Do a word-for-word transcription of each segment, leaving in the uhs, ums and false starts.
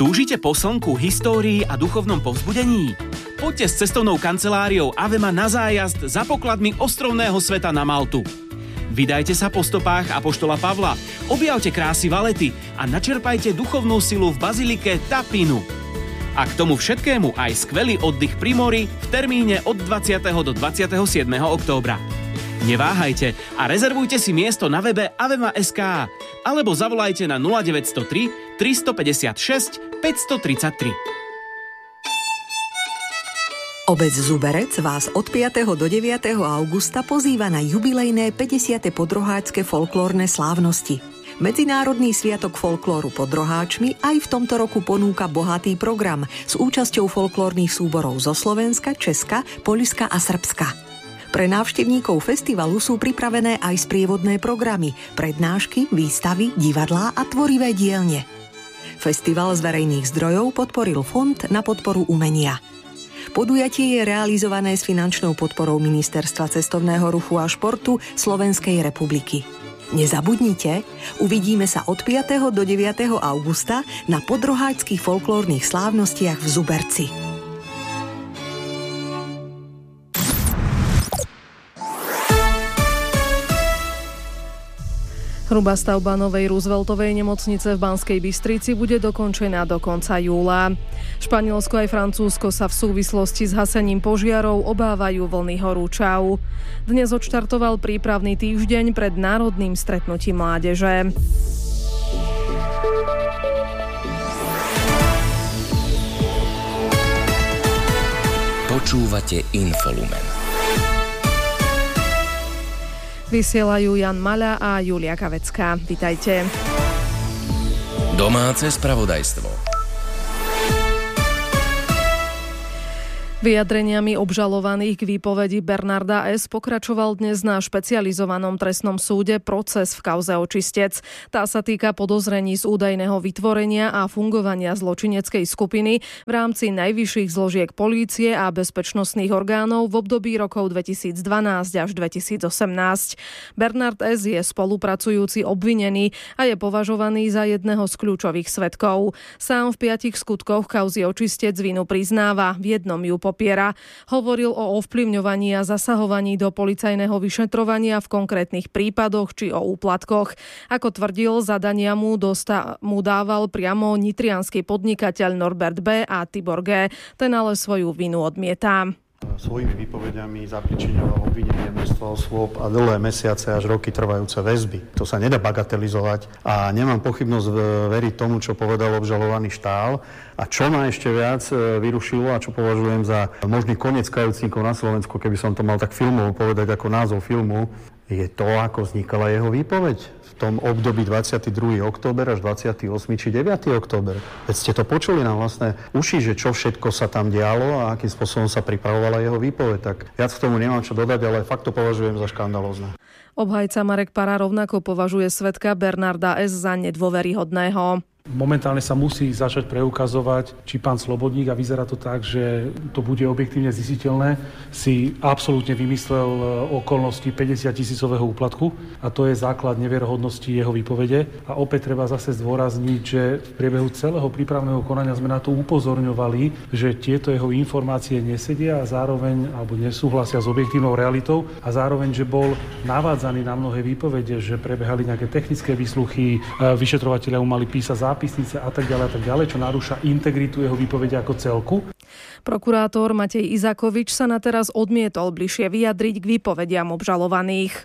Túžite po slnku, histórii a duchovnom povzbudení? Poďte s cestovnou kanceláriou Avema na zájazd za pokladmi ostrovného sveta na Maltu. Vydajte sa po stopách apoštola Pavla, objavte krásy Valety a načerpajte duchovnú silu v bazilike Tapinu. A k tomu všetkému aj skvelý oddych pri mori v termíne od dvadsiateho do dvadsiateho siedmeho októbra. Neváhajte a rezervujte si miesto na webe avema bodka es ká alebo zavolajte na nula deväť nula tri, tristopäťdesiatšesť, päťstotridsaťtri. Obec Zuberec vás od piateho do deviateho augusta pozýva na jubilejné päťdesiate podroháčske folklórne slávnosti. Medzinárodný sviatok folklóru pod Roháčmi aj v tomto roku ponúka bohatý program s účasťou folklórnych súborov zo Slovenska, Česka, Poľska a Srbska. Pre návštevníkov festivalu sú pripravené aj sprievodné programy, prednášky, výstavy, divadlá a tvorivé dielne. Festival z verejných zdrojov podporil Fond na podporu umenia. Podujatie je realizované s finančnou podporou Ministerstva cestovného ruchu a športu Slovenskej republiky. Nezabudnite, uvidíme sa od piateho do deviateho augusta na podroháčskych folklórnych slávnostiach v Zuberci. Hrubá stavba novej Rooseveltovej nemocnice v Banskej Bystrici bude dokončená do konca júla. Španielsko aj Francúzsko sa v súvislosti s hasením požiarov obávajú vlny horúčav. Dnes odštartoval prípravný týždeň pred národným stretnutím mládeže. Počúvate Infolumen. Vysielajú Jan Maľa a Julia Kavecká. Vitajte. Domáce spravodajstvo. Vyjadreniami obžalovaných k výpovedi Bernarda S. pokračoval dnes na špecializovanom trestnom súde proces v kauze Očistec. Tá sa týka podozrení z údajného vytvorenia a fungovania zločineckej skupiny v rámci najvyšších zložiek polície a bezpečnostných orgánov v období rokov dvetisícdvanásť až dvetisícosemnásť. Bernard S. je spolupracujúci obvinený a je považovaný za jedného z kľúčových svedkov. Sám v piatich skutkoch kauzy Očistec vinu priznáva, v jednom ju popiera. Hovoril o ovplyvňovaní a zasahovaní do policajného vyšetrovania v konkrétnych prípadoch či o úplatkoch. Ako tvrdil, zadania mu, dosta, mu dával priamo nitriansky podnikateľ Norbert B. a Tibor G. Ten ale svoju vinu odmietá. Svojimi výpovediami zapričiňoval obvinenie množstva osôb a dlhé mesiace až roky trvajúce väzby. To sa nedá bagatelizovať a nemám pochybnosť veriť tomu, čo povedal obžalovaný Štál. A čo ma ešte viac vyrušilo a čo považujem za možný koniec kajúcnikov na Slovensku, keby som to mal tak filmovo povedať ako názov filmu, je to, ako vznikala jeho výpoveď v tom období dvadsiateho druhého október až dvadsiateho ôsmeho či deviateho október. Veď ste to počuli na vlastné uši, že čo všetko sa tam dialo a akým spôsobom sa pripravovala jeho výpoveď. Tak viac k tomu nemám čo dodať, ale fakt to považujem za škandalózne. Obhajca Marek Para rovnako považuje svedka Bernarda S. za nedôveryhodného. Momentálne sa musí začať preukazovať, či pán Slobodník, a vyzerá to tak, že to bude objektívne zistiteľné, si absolútne vymyslel okolnosti päťdesiat tisícového úplatku a to je základ nevierohodnosti jeho výpovede. A opäť treba zase zdôrazniť, že v priebehu celého prípravného konania sme na to upozorňovali, že tieto jeho informácie nesedia a zároveň alebo nesúhlasia s objektívnou realitou a zároveň, že bol navádzaný na mnohé výpovede, že prebehali nejaké technické výsluchy, vyšetrovatelia mu mali písať zápisnice a tak ďalej a tak ďalej, čo narúša integritu jeho výpovede ako celku. Prokurátor Matej Izakovič sa na teraz odmietol bližšie vyjadriť k výpovediam obžalovaných.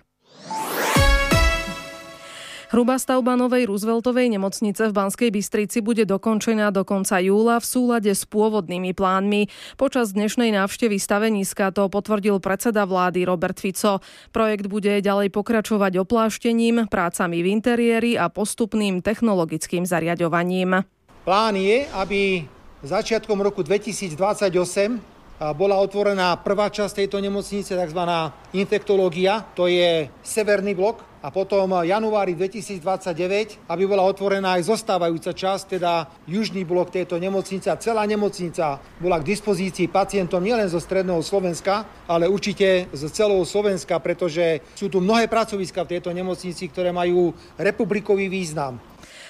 Hrubá stavba novej Rooseveltovej nemocnice v Banskej Bystrici bude dokončená do konca júla v súlade s pôvodnými plánmi. Počas dnešnej návštevy staveniska to potvrdil predseda vlády Robert Fico. Projekt bude ďalej pokračovať opláštením, prácami v interiéri a postupným technologickým zariaďovaním. Plán je, aby začiatkom roku dvetisícdvadsaťosem bola otvorená prvá časť tejto nemocnice, tzv. Infektológia, to je severný blok, a potom v januári dvetisícdvadsaťdeväť, aby bola otvorená aj zostávajúca časť, teda južný blok tejto nemocnice. Celá nemocnica bola k dispozícii pacientom nielen zo stredného Slovenska, ale určite z celého Slovenska, pretože sú tu mnohé pracoviská v tejto nemocnici, ktoré majú republikový význam.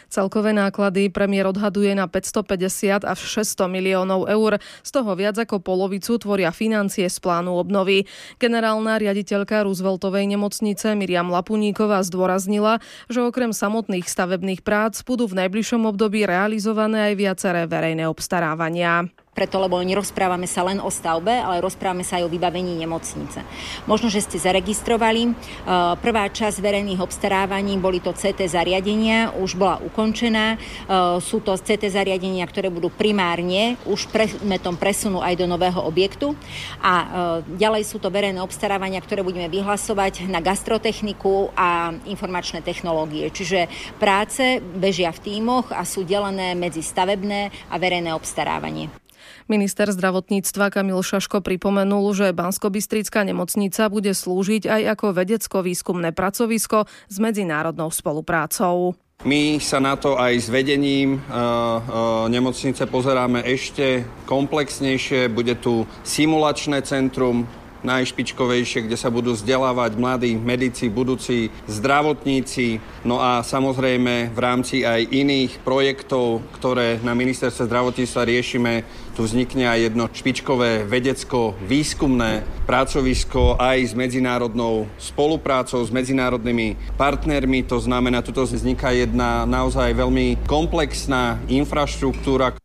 Celkové náklady premiér odhaduje na päťstopäťdesiat až šesťsto miliónov eur, z toho viac ako polovicu tvoria financie z plánu obnovy. Generálna riaditeľka Rooseveltovej nemocnice Miriam Lapuníková zdôraznila, že okrem samotných stavebných prác budú v najbližšom období realizované aj viaceré verejné obstarávania. Preto, lebo nerozprávame sa len o stavbe, ale rozprávame sa aj o vybavení nemocnice. Možno, že ste zaregistrovali. Prvá časť verejných obstarávaní boli to cé té zariadenia, už bola ukončená. Sú to cé té zariadenia, ktoré budú primárne už predmetom presunu aj do nového objektu. A ďalej sú to verejné obstarávania, ktoré budeme vyhlasovať na gastrotechniku a informačné technológie. Čiže práce bežia v tímoch a sú delené medzi stavebné a verejné obstarávanie. Minister zdravotníctva Kamil Šaško pripomenul, že Banskobystrická nemocnica bude slúžiť aj ako vedecko-výskumné pracovisko s medzinárodnou spoluprácou. My sa na to aj s vedením e, e, nemocnice pozeráme ešte komplexnejšie. Bude tu simulačné centrum, najšpičkovejšie, kde sa budú vzdelávať mladí medici, budúci zdravotníci. No a samozrejme v rámci aj iných projektov, ktoré na ministerstve zdravotníctva riešime, tu vznikne aj jedno špičkové vedecko-výskumné pracovisko aj s medzinárodnou spoluprácou, s medzinárodnými partnermi. To znamená, tuto vzniká jedna naozaj veľmi komplexná infraštruktúra.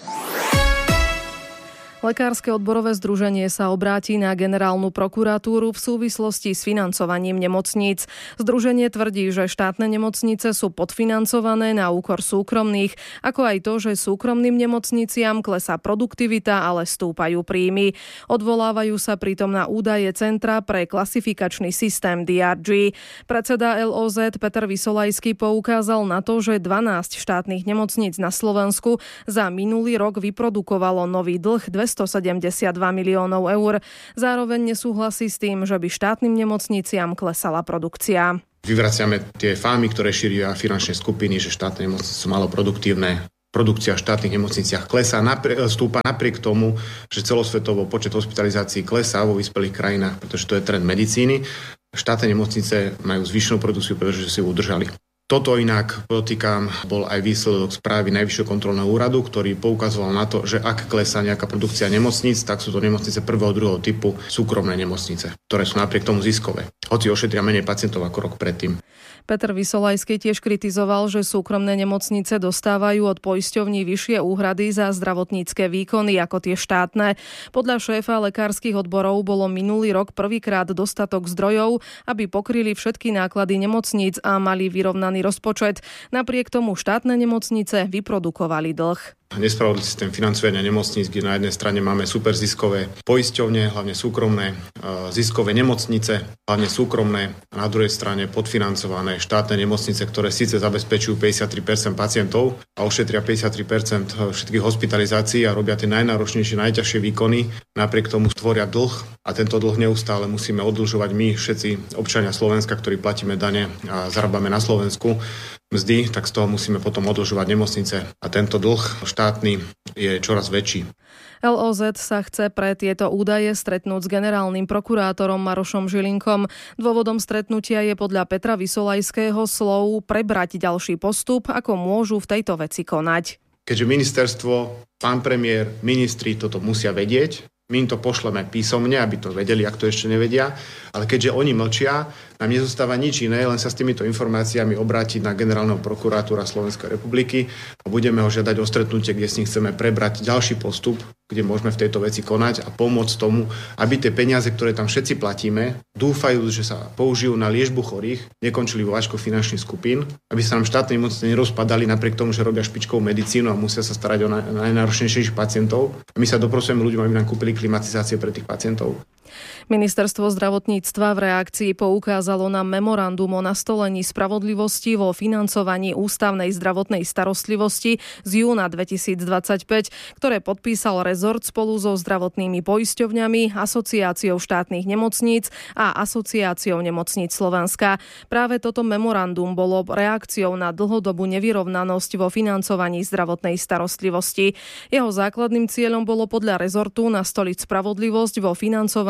Lekárske odborové združenie sa obráti na generálnu prokuratúru v súvislosti s financovaním nemocníc. Združenie tvrdí, že štátne nemocnice sú podfinancované na úkor súkromných, ako aj to, že súkromným nemocniciam klesá produktivita, ale stúpajú príjmy. Odvolávajú sa pritom na údaje Centra pre klasifikačný systém dé er gé. Predseda el ó zet Peter Vysolajský poukázal na to, že dvanásť štátnych nemocníc na Slovensku za minulý rok vyprodukovalo nový dlh dvestosedemdesiatdva miliónov eur. Zároveň nesúhlasí s tým, že by štátnym nemocniciam klesala produkcia. Vyvraciame tie fámy, ktoré šíria finančné skupiny, že štátne nemocnice sú málo produktívne. Produkcia v štátnych nemocniciach klesá, stúpa napriek tomu, že celosvetovo počet hospitalizácií klesá vo vyspelých krajinách, pretože to je trend medicíny. Štátne nemocnice majú zvýšenú produkciu, pretože si ju udržali. Toto inak, podotýkam, bol aj výsledok správy Najvyššieho kontrolného úradu, ktorý poukazoval na to, že ak klesá nejaká produkcia nemocníc, tak sú to nemocnice prvého, druhého typu súkromné nemocnice, ktoré sú napriek tomu ziskové, hoci ošetria menej pacientov ako rok predtým. Peter Vysolajský tiež kritizoval, že súkromné nemocnice dostávajú od poisťovní vyššie úhrady za zdravotnícke výkony ako tie štátne. Podľa šéfa lekárskych odborov bolo minulý rok prvýkrát dostatok zdrojov, aby pokryli všetky náklady nemocníc a mali vyrovnaný rozpočet. Napriek tomu štátne nemocnice vyprodukovali dlh. Nespravodlivý systém financovania nemocníc, kde na jednej strane máme superziskové poisťovne, hlavne súkromné, ziskové nemocnice, hlavne súkromné, a na druhej strane podfinancované štátne nemocnice, ktoré síce zabezpečujú päťdesiattri percent pacientov a ošetria päťdesiattri percent všetkých hospitalizácií a robia tie najnáročnejšie, najťažšie výkony. Napriek tomu stvoria dlh a tento dlh neustále musíme oddlžovať my, všetci občania Slovenska, ktorí platíme dane a zarábame na Slovensku mzdy, tak z toho musíme potom odlžovať nemocnice a tento dlh štátny je čoraz väčší. el ó zet sa chce pre tieto údaje stretnúť s generálnym prokurátorom Marošom Žilinkom. Dôvodom stretnutia je podľa Petra Vysolajského slov prebrať ďalší postup, ako môžu v tejto veci konať. Keďže ministerstvo, pán premiér, ministri toto musia vedieť, my im to pošleme písomne, aby to vedeli, ak to ešte nevedia, ale keďže oni mlčia, nám nezostáva nič iné, len sa s týmito informáciami obrátiť na generálneho prokurátora Slovenskej republiky a budeme ho žiadať o stretnutie, kde s ním chceme prebrať ďalší postup, kde môžeme v tejto veci konať a pomôcť tomu, aby tie peniaze, ktoré tam všetci platíme, dúfajú, že sa použijú na liečbu chorých, nekončili vo vážkoch finančných skupín, aby sa nám štátne nemocnice nerozpadali napriek tomu, že robia špičkovú medicínu a musia sa starať o najnáročnejších pacientov. A my sa doprosujeme ľuďom, aby nám kúpili klimatizácie pre tých pacientov. Ministerstvo zdravotníctva v reakcii poukázalo na memorandum o nastolení spravodlivosti vo financovaní ústavnej zdravotnej starostlivosti z júna dvetisícdvadsaťpäť, ktoré podpísal rezort spolu so zdravotnými poisťovňami, Asociáciou štátnych nemocníc a Asociáciou nemocníc Slovenska. Práve toto memorandum bolo reakciou na dlhodobú nevyrovnanosť vo financovaní zdravotnej starostlivosti. Jeho základným cieľom bolo podľa rezortu nastoliť spravodlivosť vo financovaní ústavnej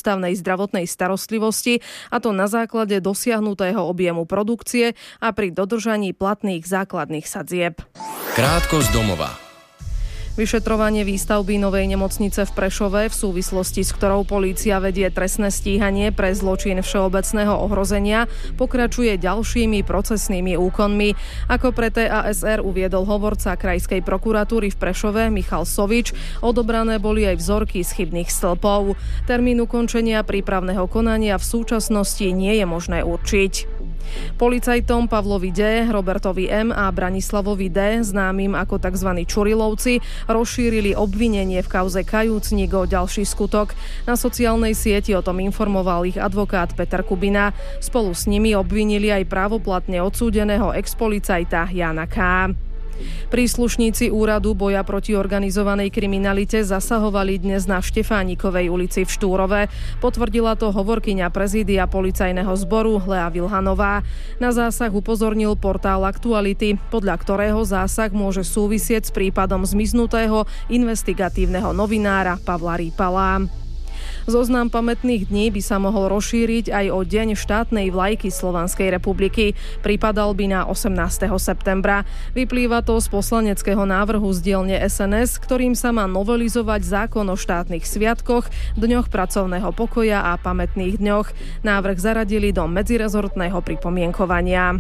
ústavnej zdravotnej starostlivosti, a to na základe dosiahnutého objemu produkcie a pri dodržaní platných základných sadzieb. Krátko z domova. Vyšetrovanie výstavby novej nemocnice v Prešove, v súvislosti s ktorou polícia vedie trestné stíhanie pre zločin všeobecného ohrozenia, pokračuje ďalšími procesnými úkonmi. Ako pre té a es er uviedol hovorca Krajskej prokuratúry v Prešove Michal Sovič, odobrané boli aj vzorky z chybných stĺpov. Termín ukončenia prípravného konania v súčasnosti nie je možné určiť. Policajtom Pavlovi D., Robertovi M. a Branislavovi D., známym ako tzv. Čurilovci, rozšírili obvinenie v kauze Kajúcnik o ďalší skutok. Na sociálnej sieti o tom informoval ich advokát Peter Kubina. Spolu s nimi obvinili aj právoplatne odsúdeného expolicajta Jána K. Príslušníci úradu boja proti organizovanej kriminalite zasahovali dnes na Štefánikovej ulici v Štúrove. Potvrdila to hovorkyňa prezídia policajného zboru Lea Vilhanová. Na zásah upozornil portál Aktuality, podľa ktorého zásah môže súvisieť s prípadom zmiznutého investigatívneho novinára Pavla Rýpala. Zoznam pamätných dní by sa mohol rozšíriť aj o deň štátnej vlajky Slovenskej republiky. Pripadal by na osemnásteho septembra. Vyplýva to z poslaneckého návrhu z dielne es en es, ktorým sa má novelizovať zákon o štátnych sviatkoch, dňoch pracovného pokoja a pamätných dňoch. Návrh zaradili do medzirezortného pripomienkovania.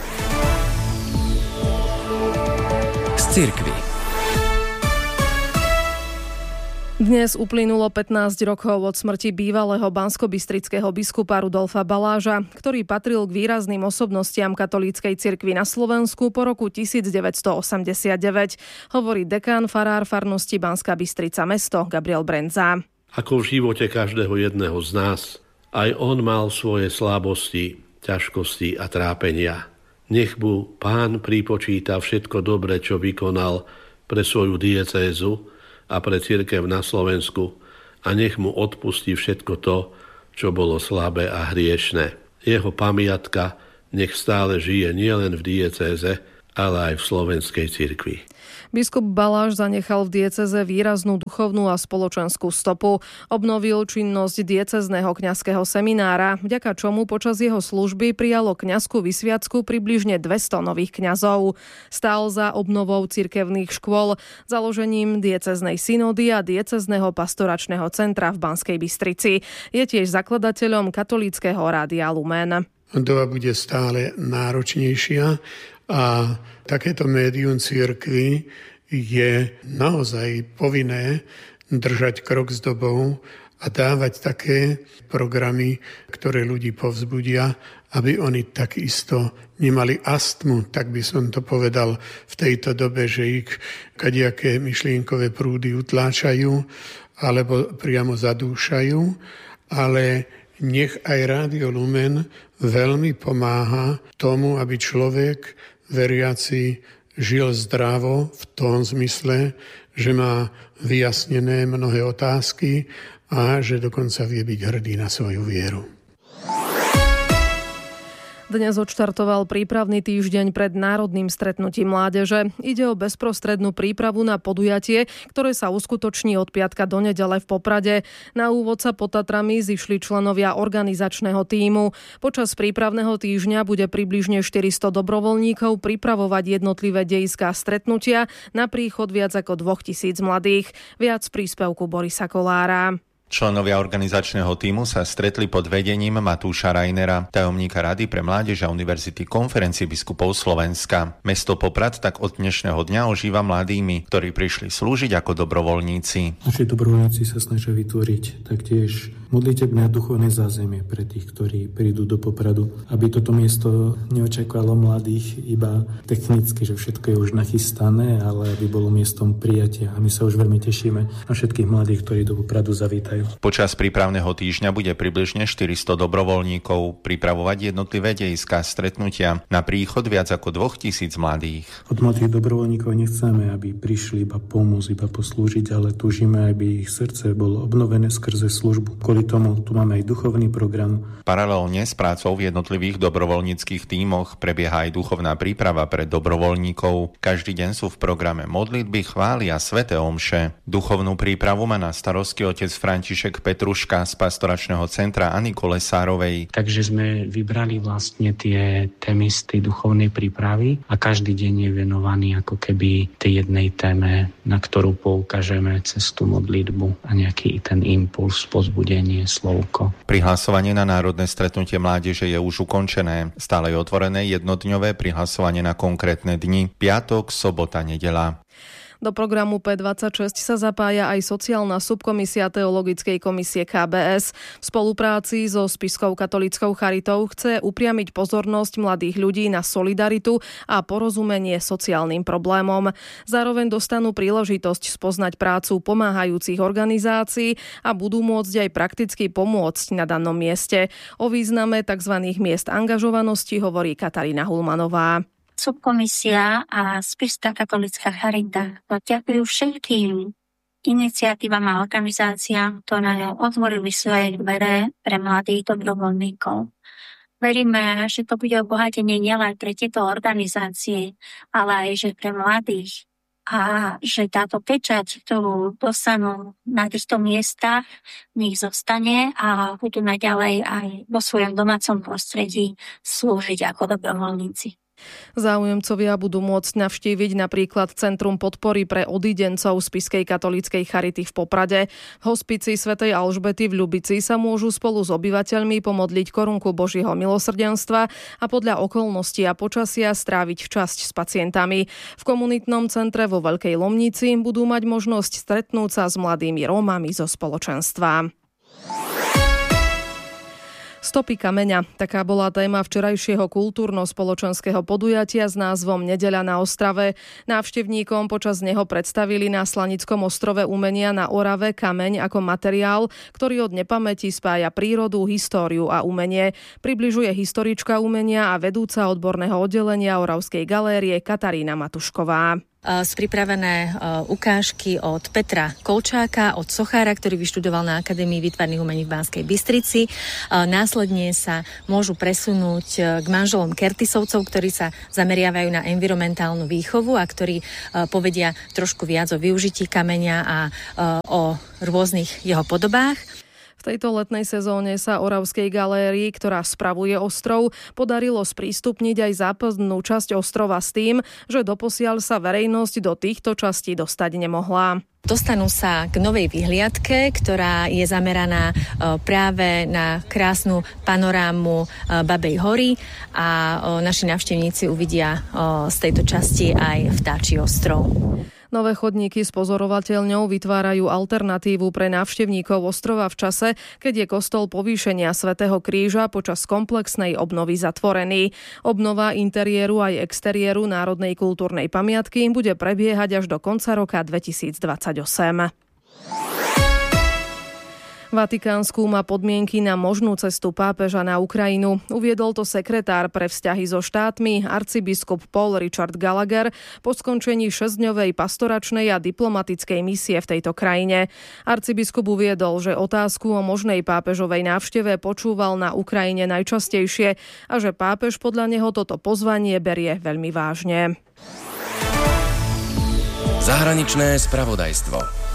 Z cirkvi. Dnes uplynulo pätnásť rokov od smrti bývalého banskobystrického biskupa Rudolfa Baláža, ktorý patril k výrazným osobnostiam katolíckej cirkvi na Slovensku po roku devätnásťstoosemdesiatdeväť, hovorí dekán farár farnosti Banská Bystrica mesto Gabriel Brenza. Ako v živote každého jedného z nás, aj on mal svoje slabosti, ťažkosti a trápenia. Nech mu Pán pripočíta všetko dobre, čo vykonal pre svoju diecézu a pre cirkev na Slovensku, a nech mu odpustí všetko to, čo bolo slabé a hriešne. Jeho pamiatka nech stále žije nielen v diecéze, ale aj v slovenskej cirkvi. Biskup Baláž zanechal v diecéze výraznú duchovnú a spoločenskú stopu. Obnovil činnosť diecézneho kňazského seminára, vďaka čomu počas jeho služby prijalo kňazskú vysviacku približne dvesto nových kňazov. Stál za obnovou cirkevných škôl, založením diecéznej synody a diecézneho pastoračného centra v Banskej Bystrici. Je tiež zakladateľom katolíckeho rádia Lumen. Doba bude stále náročnejšia a takéto médium cirkvi je naozaj povinné držať krok s dobou a dávať také programy, ktoré ľudí povzbudia, aby oni takisto nemali astmu, tak by som to povedal v tejto dobe, že ich kadejaké myšlienkové prúdy utláčajú alebo priamo zadúšajú, ale nech aj Rádio Lumen veľmi pomáha tomu, aby človek veriaci žil zdravo v tom zmysle, že má vyjasnené mnohé otázky a že dokonca vie byť hrdý na svoju vieru. Dnes odštartoval prípravný týždeň pred národným stretnutím mládeže. Ide o bezprostrednú prípravu na podujatie, ktoré sa uskutoční od piatka do nedele v Poprade. Na úvod sa pod Tatrami zišli členovia organizačného tímu. Počas prípravného týždňa bude približne štyristo dobrovoľníkov pripravovať jednotlivé dejiská stretnutia na príchod viac ako dvetisíc mladých. Viac príspevku Borisa Kolára. Členovia organizačného tímu sa stretli pod vedením Matúša Rajnera, tajomníka Rady pre mládež a Univerzity Konferencie biskupov Slovenska. Mesto Poprad tak od dnešného dňa ožíva mladými, ktorí prišli slúžiť ako dobrovoľníci. Naši dobrovoľníci sa snažia vytvoriť taktiež modlitebné a duchovné zázemie pre tých, ktorí prídu do Popradu, aby toto miesto neočakávalo mladých iba technicky, že všetko je už nachystané, ale aby bolo miestom prijatia. A my sa už veľmi tešíme na všetkých mladých, ktorí do Popradu zavítajú. Počas prípravného týždňa bude približne štyristo dobrovoľníkov pripravovať jednotlivé dejiská stretnutia na príchod viac ako dvetisíc mladých. Od mladých dobrovoľníkov nechceme, aby prišli iba pomôcť, iba poslúžiť, ale túžime, aby ich srdce bolo obnovené skrze službu. Kvôli kvôli tomu tu máme aj duchovný program. Paralelne s prácou v jednotlivých dobrovoľníckych tímoch prebieha aj duchovná príprava pre dobrovoľníkov. Každý deň sú v programe modlitby, chvály a sväté omše. Duchovnú prípravu má na starosti otec František Petruška z pastoračného centra Anny Kolesárovej. Takže sme vybrali vlastne tie témy z tej duchovnej prípravy a každý deň je venovaný ako keby tej jednej téme, na ktorú poukážeme cez tú modlitbu a nejaký ten impuls, pozbudenie, slovko. Prihlasovanie na národné stretnutie mládeže je už ukončené. Stále je otvorené jednodňové prihlasovanie na konkrétne dni. Piatok, sobota, nedeľa. Do programu P dvadsaťšesť sa zapája aj sociálna subkomisia Teologickej komisie K B S. V spolupráci so Spiskou katolíckou charitou chce upriamiť pozornosť mladých ľudí na solidaritu a porozumenie sociálnym problémom. Zároveň dostanú príležitosť spoznať prácu pomáhajúcich organizácií a budú môcť aj prakticky pomôcť na danom mieste. O význame tzv. Miest angažovanosti hovorí Katarína Hulmanová. Subkomisia a Spiská katolícka charita ďakujú všetkým iniciatívam a organizáciám, ktoré otvorili svoje dvere pre mladých dobrovoľníkov. Veríme, že to bude obohatenie nielen pre tieto organizácie, ale aj že pre mladých. A že táto pečať, ktorú dostanú na týchto miestach, v nich zostane a budú naďalej aj vo svojom domácom prostredí slúžiť ako dobrovoľníci. Záujemcovia budú môcť navštíviť napríklad Centrum podpory pre odídencov Spiskej katolíckej charity v Poprade. V hospici svätej Alžbety v Ľubici sa môžu spolu s obyvateľmi pomodliť korunku Božieho milosrdenstva a podľa okolností a počasia stráviť časť s pacientami. V komunitnom centre vo Veľkej Lomnici budú mať možnosť stretnúť sa s mladými Rómami zo spoločenstva. Stopy kameňa. Taká bola téma včerajšieho kultúrno-spoločenského podujatia s názvom Nedeľa na Ostrave. Návštevníkom počas neho predstavili na Slanickom ostrove umenia na Orave kameň ako materiál, ktorý od nepamäti spája prírodu, históriu a umenie. Približuje historička umenia a vedúca odborného oddelenia Oravskej galérie Katarína Matušková. Spripravené ukážky od Petra Kolčáka, od sochára, ktorý vyštudoval na Akadémii výtvarných umení v Banskej Bystrici. Následne sa môžu presunúť k manželom Kertisovcov, ktorí sa zameriavajú na environmentálnu výchovu a ktorí povedia trošku viac o využití kameňa a o rôznych jeho podobách. V tejto letnej sezóne sa Oravskej galérii, ktorá spravuje ostrov, podarilo sprístupniť aj západnú časť ostrova s tým, že doposiaľ sa verejnosť do týchto častí dostať nemohla. Dostanú sa k novej vyhliadke, ktorá je zameraná práve na krásnu panorámu Babej hory a naši návštevníci uvidia z tejto časti aj Vtáčí ostrov. Nové chodníky s pozorovateľňou vytvárajú alternatívu pre návštevníkov ostrova v čase, keď je kostol povýšenia Svätého Kríža počas komplexnej obnovy zatvorený. Obnova interiéru aj exteriéru Národnej kultúrnej pamiatky bude prebiehať až do konca roka dvetisícdvadsaťosem. Vatikán skúma podmienky na možnú cestu pápeža na Ukrajinu. Uviedol to sekretár pre vzťahy so štátmi, arcibiskup Paul Richard Gallagher, po skončení šesťdňovej pastoračnej a diplomatickej misie v tejto krajine. Arcibiskup uviedol, že otázku o možnej pápežovej návšteve počúval na Ukrajine najčastejšie a že pápež podľa neho toto pozvanie berie veľmi vážne. Zahraničné spravodajstvo.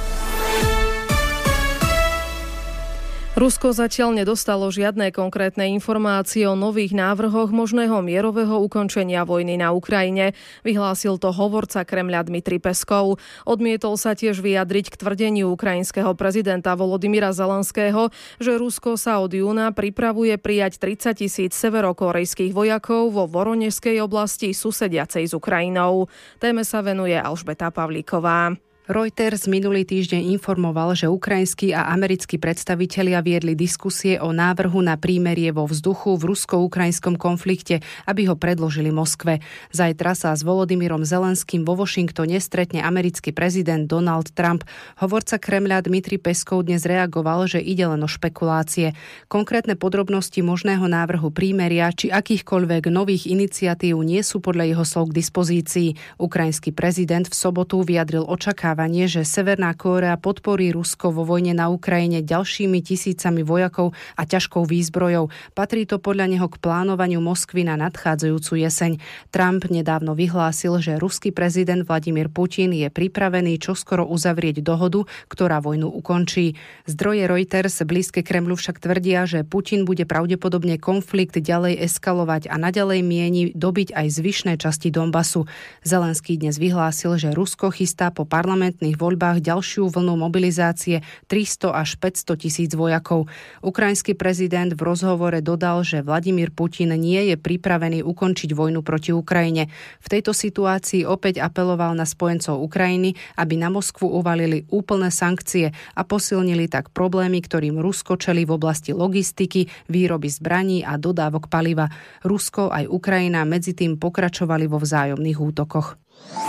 Rusko zatiaľ nedostalo žiadne konkrétne informácie o nových návrhoch možného mierového ukončenia vojny na Ukrajine. Vyhlásil to hovorca Kremľa Dmitrij Peskov. Odmietol sa tiež vyjadriť k tvrdeniu ukrajinského prezidenta Volodymyra Zelenského, že Rusko sa od júna pripravuje prijať tridsať tisíc severokorejských vojakov vo Voronežskej oblasti susediacej s Ukrajinou. Téme sa venuje Alžbeta Pavlíková. Reuters minulý týždeň informoval, že ukrajinskí a americkí predstavitelia viedli diskusie o návrhu na prímerie vo vzduchu v rusko-ukrajinskom konflikte, aby ho predložili Moskve. Zajtra sa s Volodymyrom Zelenským vo Washingtone stretne americký prezident Donald Trump. Hovorca Kremľa Dmitrij Peskov dnes reagoval, že ide len o špekulácie. Konkrétne podrobnosti možného návrhu prímeria či akýchkoľvek nových iniciatív nie sú podľa jeho slov k dispozícii. Ukrajinský prezident v sobotu vyjadril očakávanie, očakávanie, že Severná Kórea podporí Rusko vo vojne na Ukrajine ďalšími tisícami vojakov a ťažkou výzbrojou. Patrí to podľa neho k plánovaniu Moskvy na nadchádzajúcu jeseň. Trump nedávno vyhlásil, že ruský prezident Vladimír Putin je pripravený čoskoro uzavrieť dohodu, ktorá vojnu ukončí. Zdroje Reuters blízke Kremľu však tvrdia, že Putin bude pravdepodobne konflikt ďalej eskalovať a naďalej mieni dobiť aj zvyšné časti Donbasu. Zelenský dnes vyhlásil, že Rusko chystá po parlamentných voľbách ďalšiu vlnu mobilizácie tristo až päťsto tisíc vojakov. Ukrajinský prezident v rozhovore dodal, že Vladimír Putin nie je pripravený ukončiť vojnu proti Ukrajine. V tejto situácii opäť apeloval na spojencov Ukrajiny, aby na Moskvu uvalili úplné sankcie a posilnili tak problémy, ktorým Rusko čelí v oblasti logistiky, výroby zbraní a dodávok paliva. Rusko aj Ukrajina medzi tým pokračovali vo vzájomných útokoch.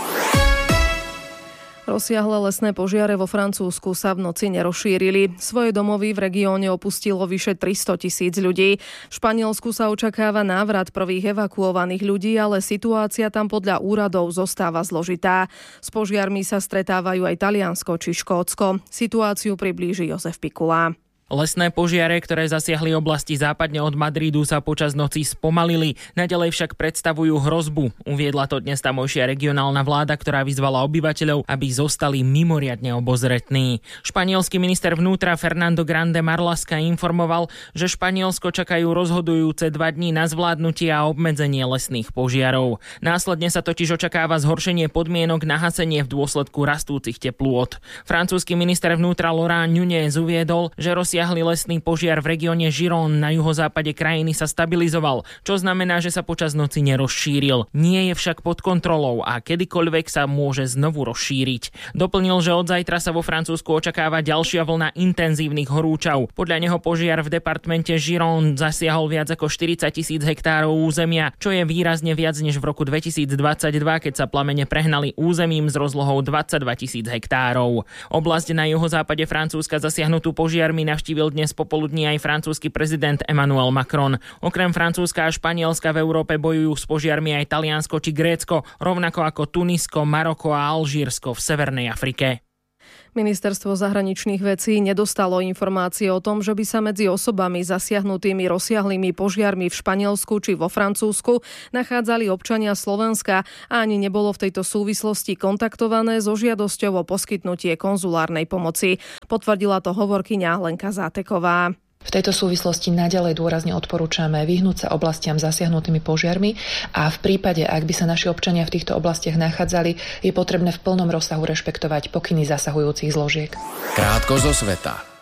Rozsiahle lesné požiare vo Francúzsku sa v noci nerozšírili. Svoje domovy v regióne opustilo vyše tristo tisíc ľudí. V Španielsku sa očakáva návrat prvých evakuovaných ľudí, ale situácia tam podľa úradov zostáva zložitá. S požiarmi sa stretávajú aj Taliansko či Škótsko. Situáciu priblíži Jozef Pikula. Lesné požiare, ktoré zasiahli oblasti západne od Madridu, sa počas noci spomalili. Naďalej však predstavujú hrozbu. Uviedla to dnes tamojšia regionálna vláda, ktorá vyzvala obyvateľov, aby zostali mimoriadne obozretní. Španielský minister vnútra Fernando Grande Marlaska informoval, že Španielsko čakajú rozhodujúce dva dni na zvládnutie a obmedzenie lesných požiarov. Následne sa totiž očakáva zhoršenie podmienok na hasenie v dôsledku rastúcich teplôt. Francúzsky minister vnútra Laurent Nunez uviedol, že Rusia Rozsiahly lesný požiar v regióne Giron na juhozápade krajiny sa stabilizoval, čo znamená, že sa počas noci nerozšíril. Nie je však pod kontrolou a kedykoľvek sa môže znovu rozšíriť. Doplnil, že od zajtra sa vo Francúzsku očakáva ďalšia vlna intenzívnych horúčav. Podľa neho požiar v departmente Giron zasiahol viac ako štyridsať tisíc hektárov územia, čo je výrazne viac než v roku dvetisícdvadsaťdva, keď sa plamene prehnali územím s rozlohou dvadsaťdva tisíc hektárov. Oblasť na juhozápade Francúzska zasiahnutú požiarmi navštívil dnes popoludní aj francúzsky prezident Emmanuel Macron. Okrem Francúzska a Španielska v Európe bojujú s požiarmi aj Taliansko či Grécko, rovnako ako Tunisko, Maroko a Alžírsko v Severnej Afrike. Ministerstvo zahraničných vecí nedostalo informácie o tom, že by sa medzi osobami zasiahnutými rozsiahlými požiarmi v Španielsku či vo Francúzsku nachádzali občania Slovenska a ani nebolo v tejto súvislosti kontaktované so žiadosťou o poskytnutie konzulárnej pomoci. Potvrdila to hovorkyňa Lenka Záteková. V tejto súvislosti naďalej dôrazne odporúčame vyhnúť sa oblastiam zasiahnutými požiarmi a v prípade, ak by sa naši občania v týchto oblastiach nachádzali, je potrebné v plnom rozsahu rešpektovať pokyny zasahujúcich zložiek. Krátko zo sveta.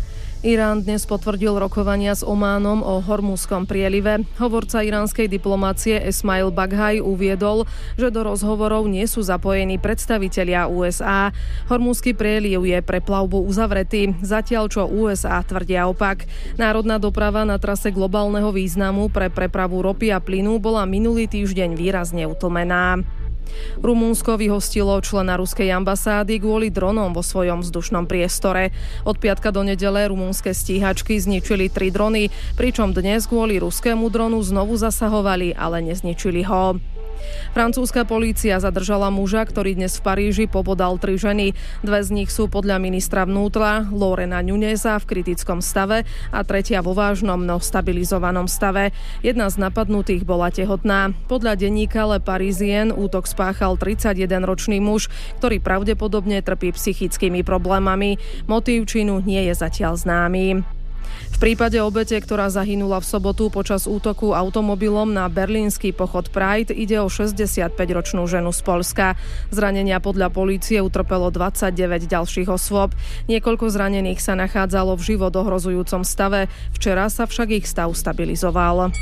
Irán dnes potvrdil rokovania s Ománom o Hormuzskom prielive. Hovorca iránskej diplomácie Esmail Baghaj uviedol, že do rozhovorov nie sú zapojení predstavitelia ú es á. Hormuzský prieliv je pre plavbu uzavretý, zatiaľ čo ú es á tvrdia opak. Národná doprava na trase globálneho významu pre prepravu ropy a plynu bola minulý týždeň výrazne utlmená. Rumunsko vyhostilo člena ruskej ambasády kvôli dronom vo svojom vzdušnom priestore. Od piatka do nedele rumunské stíhačky zničili tri drony, pričom dnes kvôli ruskému dronu znovu zasahovali, ale nezničili ho. Francúzska polícia zadržala muža, ktorý dnes v Paríži pobodal tri ženy. Dve z nich sú podľa ministra vnútra Laurena Nuneza v kritickom stave a tretia vo vážnom, no stabilizovanom stave. Jedna z napadnutých bola tehotná. Podľa denníka Le Parisien útok spáchal tridsaťjedenročný muž, ktorý pravdepodobne trpí psychickými problémami. Motív činu nie je zatiaľ známy. V prípade obete, ktorá zahynula v sobotu počas útoku automobilom na berlínsky pochod Pride, ide o šesťdesiatpäťročnú ženu z Poľska. Zranenia podľa polície utrpelo dvadsaťdeväť ďalších osôb. Niekoľko zranených sa nachádzalo v život ohrozujúcom stave. Včera sa však ich stav stabilizoval.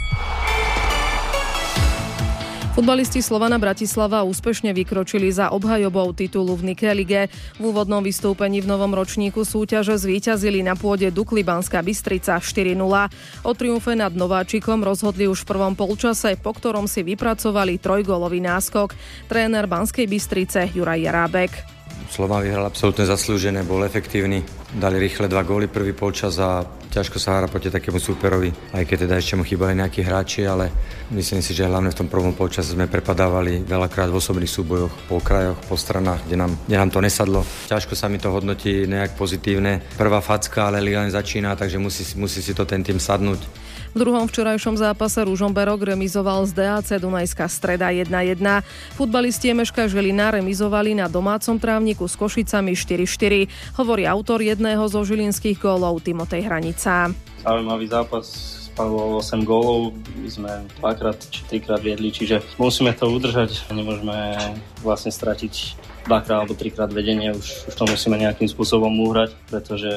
Futbalisti Slovana Bratislava úspešne vykročili za obhajobou titulu v Nike Lige. V úvodnom vystúpení v novom ročníku súťaže zvíťazili na pôde Dukly Banská Bystrica štyri nula. O triumfe nad Nováčikom rozhodli už v prvom polčase, po ktorom si vypracovali trojgólový náskok. Tréner Banskej Bystrice Juraj Jarábek. Slovan vyhral absolútne zaslúžené, bol efektívny. Dali rýchle dva góly prvý polčas a ťažko sa hrá proti takému súperovi, aj keď teda ešte mu chýbali nejakí hráči, ale myslím si, že hlavne v tom prvom polčase sme prepadávali veľakrát v osobných súbojoch, po krajoch, po stranách, kde nám, kde nám to nesadlo. Ťažko sa mi to hodnotí nejak pozitívne. Prvá facka, ale liga len začína, takže musí, musí si to ten tým sadnúť. V druhom včerajšom zápase Ružomberok remizoval z dé á cé Dunajská Streda jedna jedna. Futbalisti Emeška Žilina remizovali na domácom trávniku s Košicami štyri štyri. Hovorí autor jedného zo žilinských gólov Timotej Hranica. Zaujímavý zápas, spadlo osem gólov, my sme dvakrát či trikrát viedli, čiže musíme to udržať. Nemôžeme vlastne stratiť dvakrát alebo trikrát vedenie, už, už to musíme nejakým spôsobom uhrať, pretože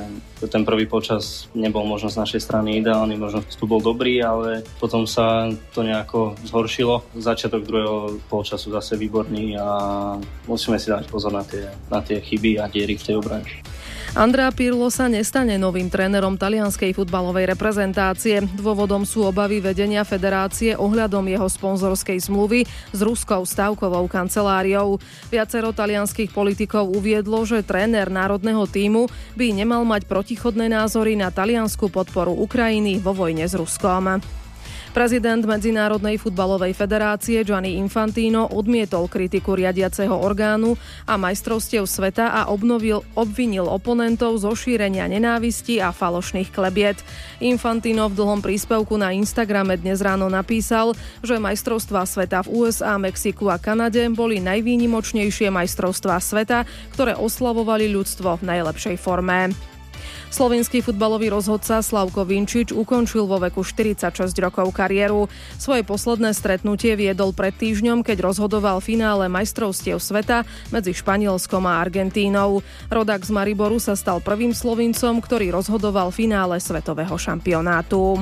ten prvý počas nebol možno z našej strany ideálny, možno tu bol dobrý, ale potom sa to nejako zhoršilo. Začiatok druhého polčasu zase výborný a musíme si dať pozor na tie, na tie chyby a diery v tej obrane. Andrea Pirlo sa nestane novým trénerom talianskej futbalovej reprezentácie. Dôvodom sú obavy vedenia federácie ohľadom jeho sponzorskej zmluvy s ruskou stavkovou kanceláriou. Viacero talianskych politikov uviedlo, že tréner národného tímu by nemal mať protichodné názory na taliansku podporu Ukrajiny vo vojne s Ruskom. Prezident Medzinárodnej futbalovej federácie Gianni Infantino odmietol kritiku riadiaceho orgánu a majstrovstiev sveta a obnovil, obvinil oponentov zo šírenia nenávisti a falošných klebiet. Infantino v dlhom príspevku na Instagrame dnes ráno napísal, že majstrovstvá sveta v ú es á, Mexiku a Kanade boli najvýnimočnejšie majstrovstvá sveta, ktoré oslavovali ľudstvo v najlepšej forme. Slovenský futbalový rozhodca Slavko Vinčič ukončil vo veku štyridsaťšesť rokov kariéru. Svoje posledné stretnutie viedol pred týždňom, keď rozhodoval finále majstrovstiev sveta medzi Španielskom a Argentínou. Rodák z Mariboru sa stal prvým Slovincom, ktorý rozhodoval finále svetového šampionátu.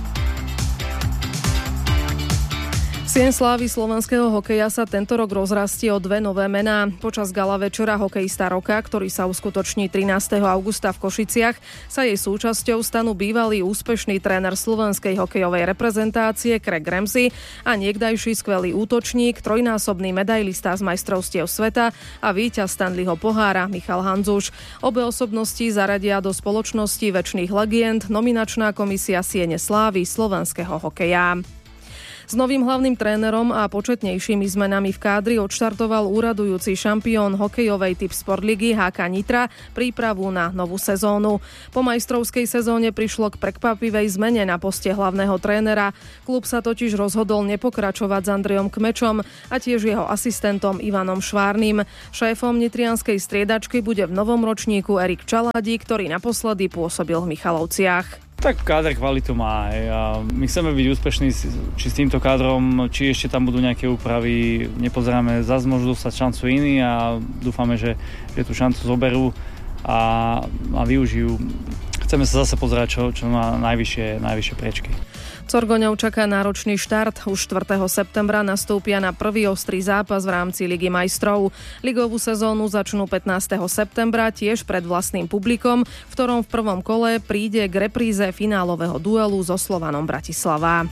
Sien slávy slovenského hokeja sa tento rok rozrastie o dve nové mená. Počas gala večera hokejista roka, ktorý sa uskutoční trinásteho augusta v Košiciach, sa jej súčasťou stanú bývalý úspešný tréner slovenskej hokejovej reprezentácie Craig Ramsey a niekdajší skvelý útočník, trojnásobný medailista z majstrovstiev sveta a víťaz Stanleyho pohára Michal Handzuš. Obe osobnosti zaradia do spoločnosti večných legend nominačná komisia Siene slávy slovenského hokeja. S novým hlavným trénerom a početnejšími zmenami v kádri odštartoval úradujúci šampión hokejovej typ Sportligy há ká Nitra prípravu na novú sezónu. Po majstrovskej sezóne prišlo k prekvapivej zmene na poste hlavného trénera. Klub sa totiž rozhodol nepokračovať s Andrejom Kmečom a tiež jeho asistentom Ivanom Švárnym. Šéfom nitrianskej striedačky bude v novom ročníku Erik Čaladí, ktorý naposledy pôsobil v Michalovciach. Tak káder kvalitu má. Hej. A my chceme byť úspešní či s týmto kádrom, či ešte tam budú nejaké úpravy. Nepozeráme, zase môžu dostať šancu iní a dúfame, že, že tú šancu zoberú a, a využijú. Chceme sa zase pozerať, čo, čo má najvyššie, najvyššie priečky. Corgoňov čaká náročný štart. Už štvrtého septembra nastúpia na prvý ostrý zápas v rámci Ligy majstrov. Ligovú sezónu začnú pätnásteho septembra tiež pred vlastným publikom, v ktorom v prvom kole príde k repríze finálového duelu so Slovanom Bratislava.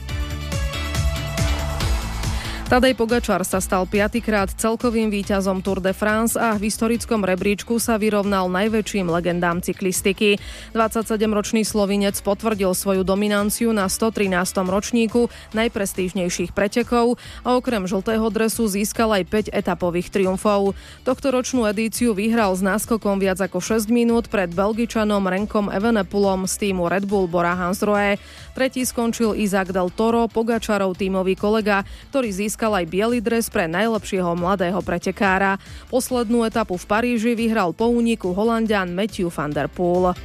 Tadej Pogačar sa stal piatykrát celkovým víťazom Tour de France a v historickom rebríčku sa vyrovnal najväčším legendám cyklistiky. dvadsaťsedemročný Slovinec potvrdil svoju dominanciu na stotrinástom ročníku najprestížnejších pretekov a okrem žltého dresu získal aj päť etapových triumfov. Tohtoročnú edíciu vyhral s náskokom viac ako šesť minút pred Belgičanom Renkom Evenepoelom z týmu Red Bull Bora Hansgrohe. Tretí skončil Isaac del Toro, Pogačarov tímový kolega, ktorý získal Získal aj biely dres pre najlepšieho mladého pretekára. Poslednú etapu v Paríži vyhral po úniku Holanďan Matthew van der Poel.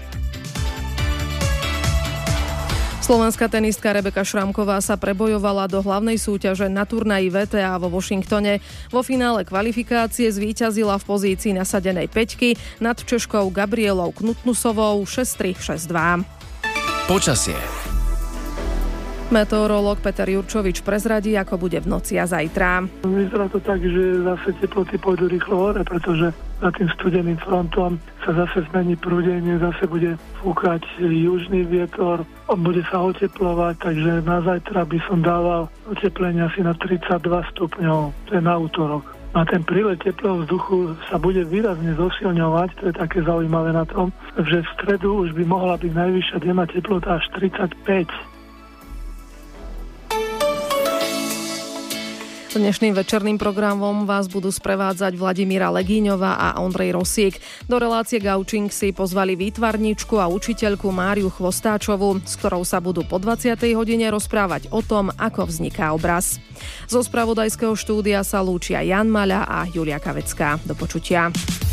Slovenská tenistka Rebeka Šramková sa prebojovala do hlavnej súťaže na turnaji vé té á vo Washingtone. Vo finále kvalifikácie zvíťazila v pozícii nasadenej päťky nad Češkou Gabrielou Knutnusovou šesť tri šesť dva. Počasie. Meteorológ Peter Jurčovič prezradí, ako bude v noci a zajtra. Vyzerá to tak, že zase teploty pôjdu rýchlo hore, pretože za tým studeným frontom sa zase zmení prúdenie, zase bude fúkať južný vietor, bude sa oteplovať, takže na zajtra by som dával oteplenie asi na tridsaťdva stupňov, to je na útorok. a ten prílet teplého vzduchu sa bude výrazne zosilňovať. To je také zaujímavé na tom, že v stredu už by mohla byť najvyššia denná teplota až tridsaťpäť. Dnešným večerným programom vás budú sprevádzať Vladimíra Legíňová a Ondrej Rosík. Do relácie Gaučing si pozvali výtvarníčku a učiteľku Máriu Chvostáčovú, s ktorou sa budú po dvadsiatej hodine rozprávať o tom, ako vzniká obraz. Zo spravodajského štúdia sa lúčia Jan Maľa a Julia Kavecká. Do počutia.